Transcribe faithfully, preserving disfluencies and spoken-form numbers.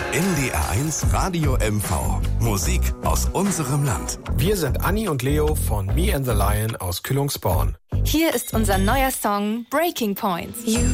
N D R eins Radio M V. Musik aus unserem Land. Wir sind Anni und Leo von Me and the Lion aus Kühlungsborn. Hier ist unser neuer Song Breaking Points. You